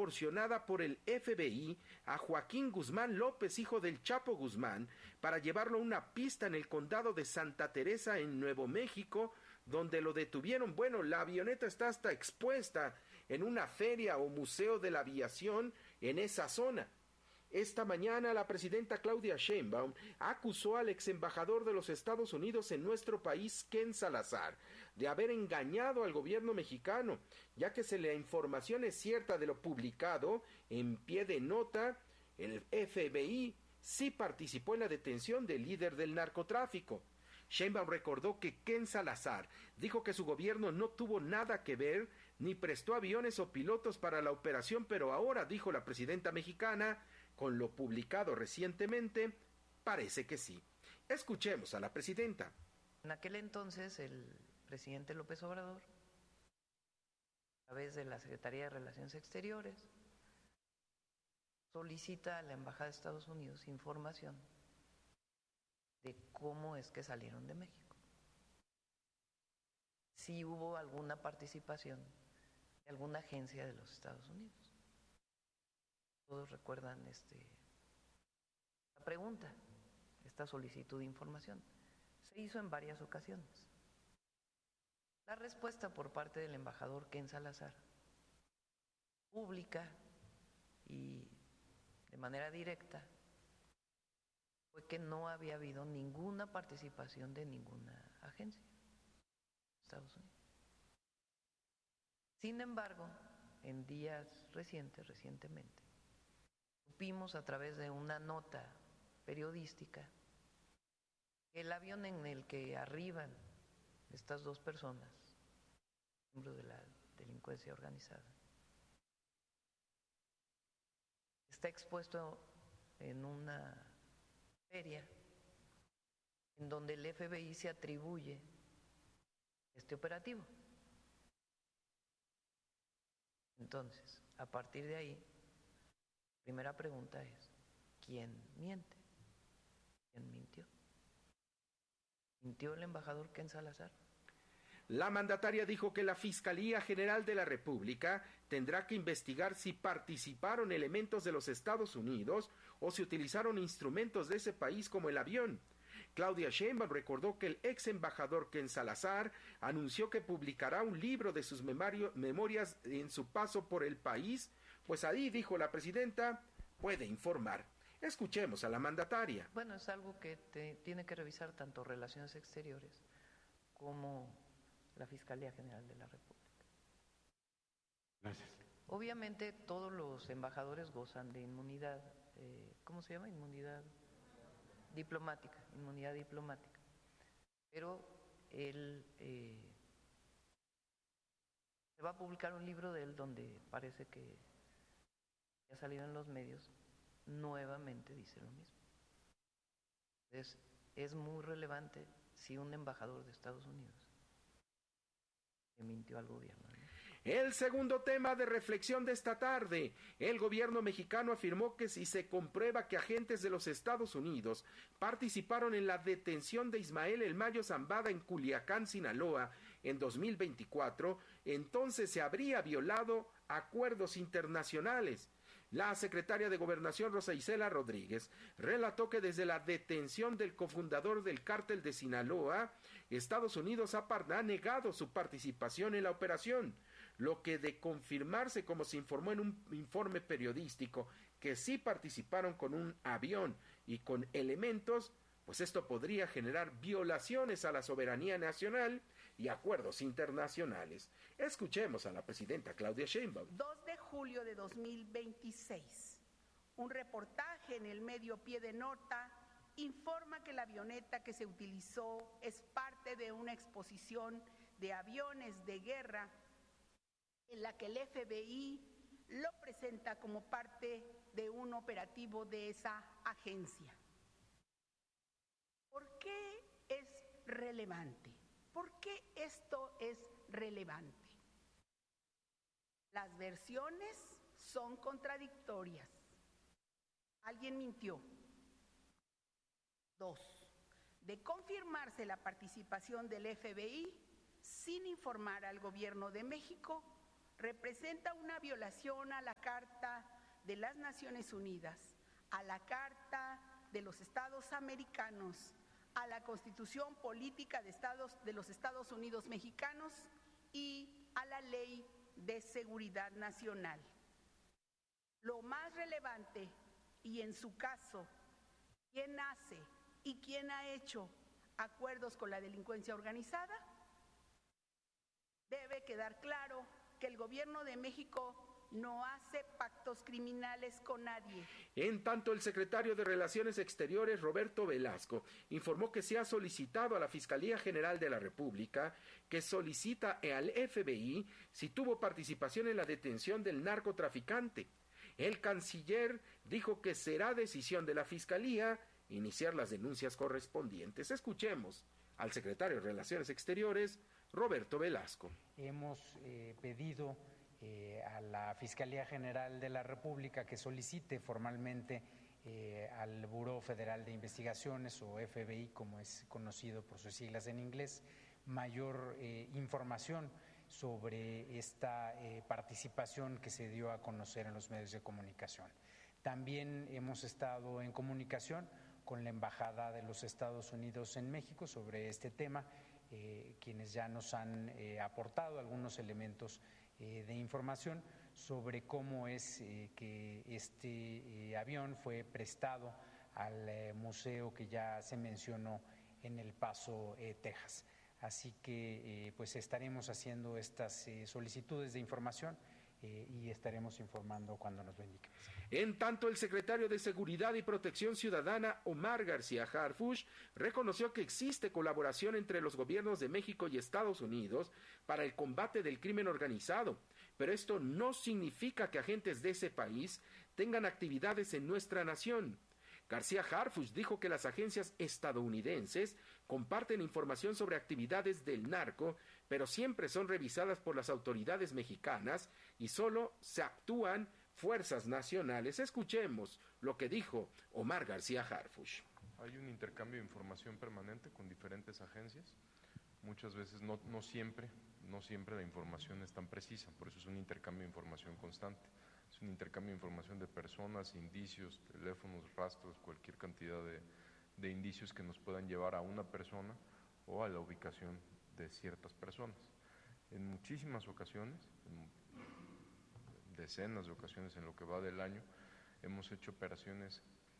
proporcionada por el FBI a Joaquín Guzmán López, hijo del Chapo Guzmán, para llevarlo a una pista en el condado de Santa Teresa, en Nuevo México, donde lo detuvieron. Bueno, la avioneta está hasta expuesta en una feria o museo de la aviación en esa zona. Esta mañana la presidenta Claudia Sheinbaum acusó al ex embajador de los Estados Unidos en nuestro país, Ken Salazar, de haber engañado al gobierno mexicano, ya que si la información es cierta de lo publicado en pie de nota, el FBI sí participó en la detención del líder del narcotráfico. Sheinbaum recordó que Ken Salazar dijo que su gobierno no tuvo nada que ver ni prestó aviones o pilotos para la operación, pero ahora, dijo la presidenta mexicana, con lo publicado recientemente, parece que sí. Escuchemos a la presidenta. En aquel entonces, el presidente López Obrador, a través de la Secretaría de Relaciones Exteriores, solicita a la Embajada de Estados Unidos información de cómo es que salieron de México. Si hubo alguna participación de alguna agencia de los Estados Unidos. Todos recuerdan la pregunta, esta solicitud de información. Se hizo en varias ocasiones. La respuesta por parte del embajador Ken Salazar, pública y de manera directa, fue que no había habido ninguna participación de ninguna agencia de Estados Unidos. Sin embargo, en días recientemente, supimos a través de una nota periodística que el avión en el que arriban estas dos personas, miembros de la delincuencia organizada, está expuesto en una feria en donde el FBI se atribuye este operativo. Entonces, a partir de ahí, primera pregunta es, ¿quién miente? ¿Quién mintió? ¿Mintió el embajador Ken Salazar? La mandataria dijo que la Fiscalía General de la República tendrá que investigar si participaron elementos de los Estados Unidos o si utilizaron instrumentos de ese país como el avión. Claudia Sheinbaum recordó que el ex embajador Ken Salazar anunció que publicará un libro de sus memorias en su paso por el país, pues ahí, dijo la presidenta, puede informar. Escuchemos a la mandataria. Bueno, es algo que tiene que revisar tanto Relaciones Exteriores como la Fiscalía General de la República. Gracias. Obviamente todos los embajadores gozan de inmunidad, ¿cómo se llama? Inmunidad diplomática, pero él se va a publicar un libro de él donde parece que ha salido en los medios, nuevamente dice lo mismo. Entonces, es muy relevante si un embajador de Estados Unidos le mintió al gobierno, ¿no? El segundo tema de reflexión de esta tarde, el gobierno mexicano afirmó que si se comprueba que agentes de los Estados Unidos participaron en la detención de Ismael El Mayo Zambada en Culiacán, Sinaloa, en 2024, entonces se habría violado acuerdos internacionales. La secretaria de Gobernación, Rosa Isela Rodríguez, relató que desde la detención del cofundador del cártel de Sinaloa, Estados Unidos ha negado su participación en la operación, lo que de confirmarse, como se informó en un informe periodístico, que sí participaron con un avión y con elementos, pues esto podría generar violaciones a la soberanía nacional y acuerdos internacionales. Escuchemos a la presidenta Claudia Sheinbaum. 2 de julio de 2026, un reportaje en el medio Pie de Nota informa que la avioneta que se utilizó es parte de una exposición de aviones de guerra en la que el FBI lo presenta como parte de un operativo de esa agencia. ¿Por qué es relevante? ¿Por qué esto es relevante? Las versiones son contradictorias. Alguien mintió. 2. De confirmarse la participación del FBI sin informar al gobierno de México, representa una violación a la Carta de las Naciones Unidas, a la Carta de los Estados Americanos, a la Constitución Política de los Estados Unidos Mexicanos y a la Ley de Seguridad Nacional. Lo más relevante, y en su caso, ¿quién hace y quién ha hecho acuerdos con la delincuencia organizada? Debe quedar claro que el Gobierno de México no hace pactos criminales con nadie. En tanto, el secretario de Relaciones Exteriores, Roberto Velasco, informó que se ha solicitado a la Fiscalía General de la República que solicita al FBI si tuvo participación en la detención del narcotraficante. El canciller dijo que será decisión de la Fiscalía iniciar las denuncias correspondientes. Escuchemos al secretario de Relaciones Exteriores, Roberto Velasco. Hemos pedido a la Fiscalía General de la República que solicite formalmente al Buró Federal de Investigaciones, o FBI, como es conocido por sus siglas en inglés, mayor información sobre esta participación que se dio a conocer en los medios de comunicación. También hemos estado en comunicación con la Embajada de los Estados Unidos en México sobre este tema, quienes ya nos han aportado algunos elementos de información sobre cómo es que este avión fue prestado al museo que ya se mencionó en El Paso, Texas. Así que pues estaremos haciendo estas solicitudes de información y estaremos informando cuando nos lo indiquen. En tanto, el secretario de Seguridad y Protección Ciudadana, Omar García Harfuch, reconoció que existe colaboración entre los gobiernos de México y Estados Unidos para el combate del crimen organizado, pero esto no significa que agentes de ese país tengan actividades en nuestra nación. García Harfuch dijo que las agencias estadounidenses comparten información sobre actividades del narco, pero siempre son revisadas por las autoridades mexicanas y solo se actúan fuerzas nacionales. Escuchemos lo que dijo Omar García Harfuch. Hay un intercambio de información permanente con diferentes agencias. Muchas veces, no siempre la información es tan precisa, por eso es un intercambio de información constante. Es un intercambio de información de personas, indicios, teléfonos, rastros, cualquier cantidad de indicios que nos puedan llevar a una persona o a la ubicación de ciertas personas. En muchísimas ocasiones, en decenas de ocasiones en lo que va del año, hemos hecho operaciones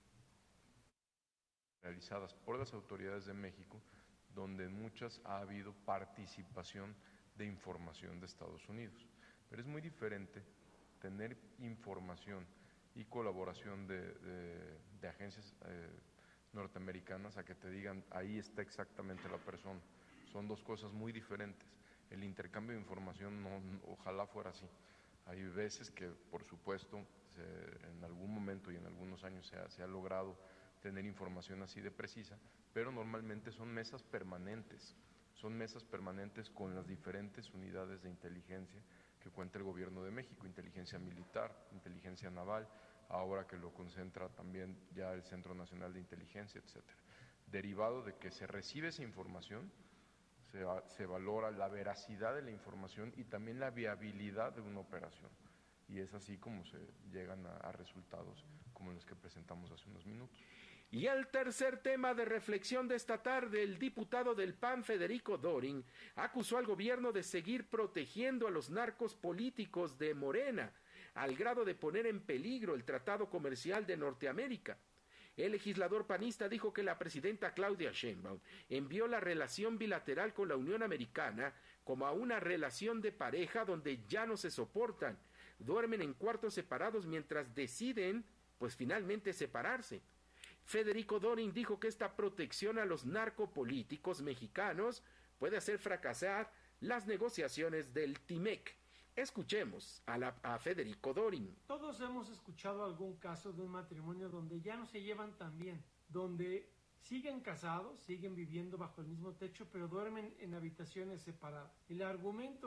realizadas por las autoridades de México, donde en muchas ha habido participación de información de Estados Unidos. Pero es muy diferente tener información y colaboración de agencias norteamericanas a que te digan ahí está exactamente la persona. Son dos cosas muy diferentes. El intercambio de información ojalá fuera así. Hay veces que, por supuesto, en algún momento y en algunos años se ha logrado tener información así de precisa, pero normalmente son mesas permanentes con las diferentes unidades de inteligencia que cuenta el Gobierno de México, inteligencia militar, inteligencia naval, ahora que lo concentra también ya el Centro Nacional de Inteligencia, etcétera. Derivado de que se recibe esa información, se valora la veracidad de la información y también la viabilidad de una operación. Y es así como se llegan a resultados como los que presentamos hace unos minutos. Y el tercer tema de reflexión de esta tarde, el diputado del PAN, Federico Dorin, acusó al gobierno de seguir protegiendo a los narcos políticos de Morena, al grado de poner en peligro el Tratado Comercial de Norteamérica. El legislador panista dijo que la presidenta Claudia Sheinbaum envió la relación bilateral con la Unión Americana como a una relación de pareja donde ya no se soportan, duermen en cuartos separados mientras deciden, pues finalmente separarse. Federico Dorin dijo que esta protección a los narcopolíticos mexicanos puede hacer fracasar las negociaciones del TIMEC. Escuchemos a Federico Dorin. Todos hemos escuchado algún caso de un matrimonio donde ya no se llevan tan bien, donde siguen casados, siguen viviendo bajo el mismo techo, pero duermen en habitaciones separadas. El argumento es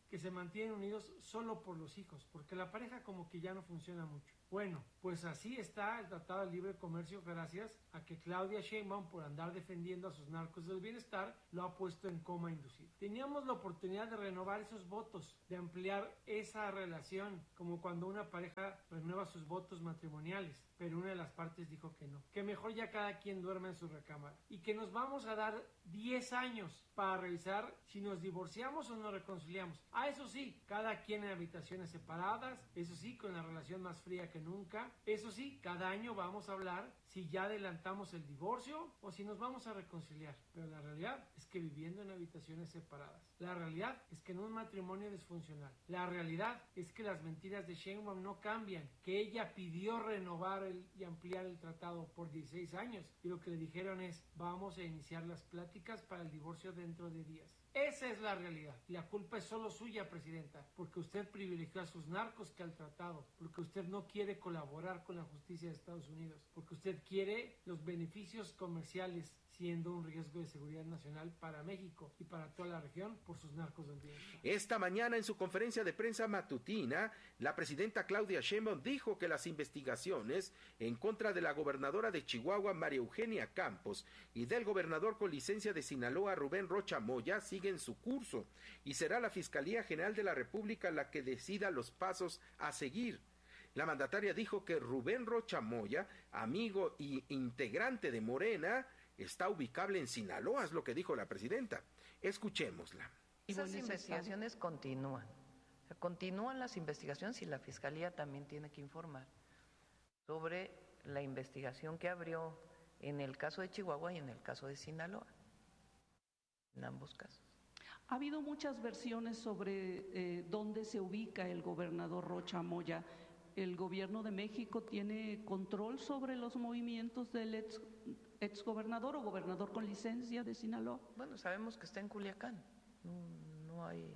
que se mantienen unidos solo por los hijos, porque la pareja como que ya no funciona mucho. Bueno, pues así está el Tratado de Libre Comercio gracias a que Claudia Sheinbaum, por andar defendiendo a sus narcos del bienestar, lo ha puesto en coma inducido. Teníamos la oportunidad de renovar esos votos, de ampliar esa relación, como cuando una pareja renueva sus votos matrimoniales, pero una de las partes dijo que no, que mejor ya cada quien duerma en su recámara y que nos vamos a dar 10 años para revisar si nos divorciamos o nos reconciliamos. Eso sí, cada quien en habitaciones separadas, eso sí, con la relación más fría que nunca, eso sí, cada año vamos a hablar si ya adelantamos el divorcio o si nos vamos a reconciliar. Pero la realidad es que viviendo en habitaciones separadas, la realidad es que en un matrimonio disfuncional, la realidad es que las mentiras de Sheinbaum no cambian, que ella pidió renovar y ampliar el tratado por 16 años y lo que le dijeron es: vamos a iniciar las pláticas para el divorcio dentro de días. Esa es la realidad. Y la culpa es solo suya, presidenta, porque usted privilegió a sus narcos que al tratado, porque usted no quiere colaborar con la justicia de Estados Unidos, porque usted quiere los beneficios comerciales siendo un riesgo de seguridad nacional para México y para toda la región por sus narcos del bienestar. Esta mañana en su conferencia de prensa matutina, la presidenta Claudia Sheinbaum dijo que las investigaciones en contra de la gobernadora de Chihuahua, María Eugenia Campos, y del gobernador con licencia de Sinaloa, Rubén Rocha Moya, siguen su curso y será la Fiscalía General de la República la que decida los pasos a seguir. La mandataria dijo que Rubén Rocha Moya, amigo y integrante de Morena, está ubicable en Sinaloa, es lo que dijo la presidenta. Escuchémosla. Esas investigaciones continúan. O sea, continúan las investigaciones y la Fiscalía también tiene que informar sobre la investigación que abrió en el caso de Chihuahua y en el caso de Sinaloa, en ambos casos. Ha habido muchas versiones sobre dónde se ubica el gobernador Rocha Moya. ¿El gobierno de México tiene control sobre los movimientos del exgobernador o gobernador con licencia de Sinaloa? Bueno, sabemos que está en Culiacán. No hay...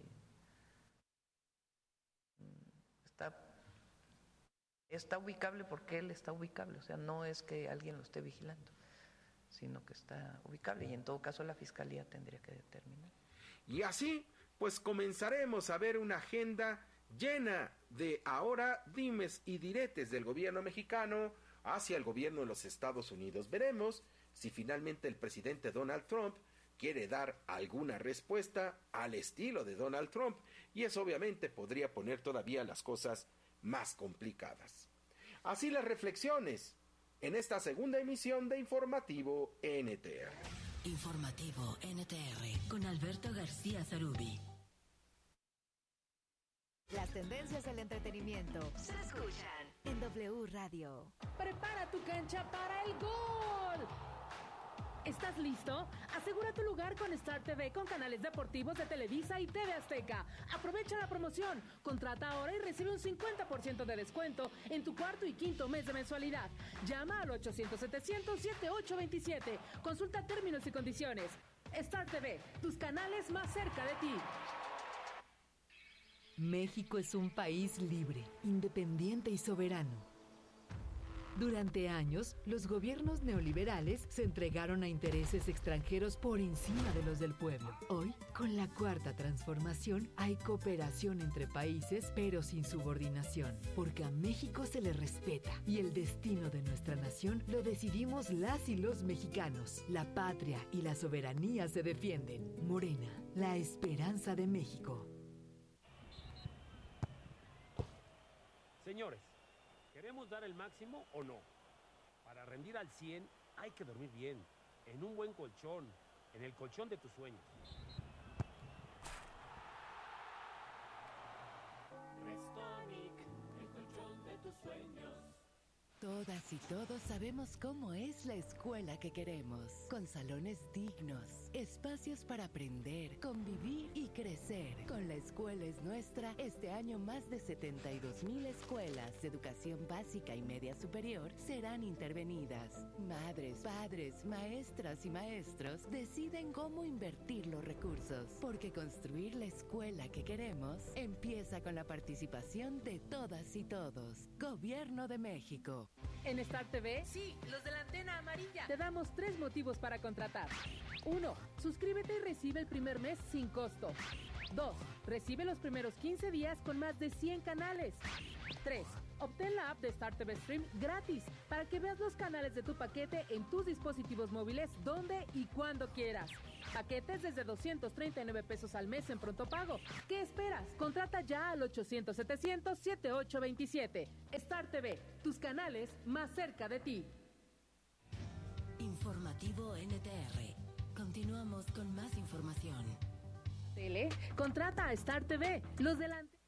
Está ubicable porque él está ubicable. O sea, no es que alguien lo esté vigilando, sino que está ubicable. Y en todo caso la Fiscalía tendría que determinar. Y así, pues comenzaremos a ver una agenda llena de ahora dimes y diretes del gobierno mexicano hacia el gobierno de los Estados Unidos. Veremos si finalmente el presidente Donald Trump quiere dar alguna respuesta al estilo de Donald Trump, y eso obviamente podría poner todavía las cosas más complicadas. Así las reflexiones en esta segunda emisión de Informativo NTR. Informativo NTR con Alberto García Zarubi. Las tendencias del entretenimiento se escuchan en W Radio. Prepara tu cancha para el gol. ¿Estás listo? Asegura tu lugar con Star TV con canales deportivos de Televisa y TV Azteca. Aprovecha la promoción. Contrata ahora y recibe un 50% de descuento en tu cuarto y quinto mes de mensualidad. Llama al 800-700-7827. Consulta términos y condiciones. Star TV, tus canales más cerca de ti. México es un país libre, independiente y soberano. Durante años, los gobiernos neoliberales se entregaron a intereses extranjeros por encima de los del pueblo. Hoy, con la Cuarta Transformación, hay cooperación entre países, pero sin subordinación, porque a México se le respeta y el destino de nuestra nación lo decidimos las y los mexicanos. La patria y la soberanía se defienden. Morena, la esperanza de México. Señores, ¿queremos dar el máximo o no? Para rendir al 100 hay que dormir bien, en un buen colchón, en el colchón de tus sueños. Restonic, el colchón de tus sueños. Todas y todos sabemos cómo es la escuela que queremos, con salones dignos, espacios para aprender, convivir y crecer. Con La Escuela es Nuestra, este año más de 72,000 escuelas de educación básica y media superior serán intervenidas. Madres, padres, maestras y maestros deciden cómo invertir los recursos, porque construir la escuela que queremos empieza con la participación de todas y todos. Gobierno de México. En Star TV, sí, los de la antena amarilla. Te damos 3 motivos para contratar. 1. Suscríbete y recibe el primer mes sin costo. 2. Recibe los primeros 15 días con más de 100 canales. 3. Obtén la app de Star TV Stream gratis para que veas los canales de tu paquete en tus dispositivos móviles donde y cuando quieras. Paquetes desde 239 pesos al mes en pronto pago. ¿Qué esperas? Contrata ya al 800-700-7827. Star TV, tus canales más cerca de ti. Informativo NTR. Continuamos con más información. Tele, contrata a Star TV. Los delanteros.